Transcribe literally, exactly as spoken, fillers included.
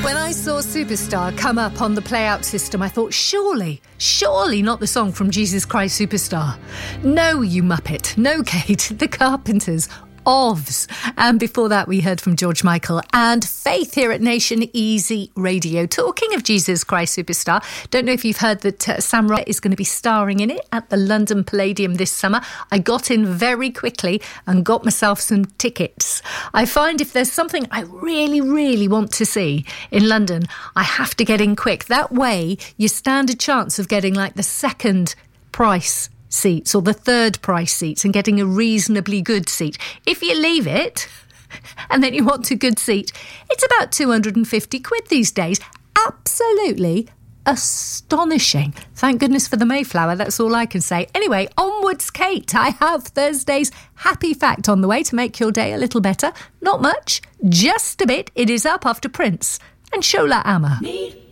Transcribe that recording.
When I saw Superstar come up on the playout system, I thought, surely, surely not the song from Jesus Christ Superstar. No, you muppet. No, Kate. The Carpenters. Ovs. And before that, we heard from George Michael and Faith here at Nation Easy Radio. Talking of Jesus Christ Superstar, don't know if you've heard that uh, Sam Rock is going to be starring in it at the London Palladium this summer. I got in very quickly and got myself some tickets. I find if there's something I really, really want to see in London, I have to get in quick. That way, you stand a chance of getting like the second price seats or the third price seats and getting a reasonably good seat. If you leave it and then you want a good seat, it's about two hundred fifty quid these days. Absolutely astonishing. Thank goodness for the Mayflower, that's all I can say. Anyway, onwards, Kate. I have Thursday's happy fact on the way to make your day a little better. Not much, just a bit. It is up after Prince and Shola Amma.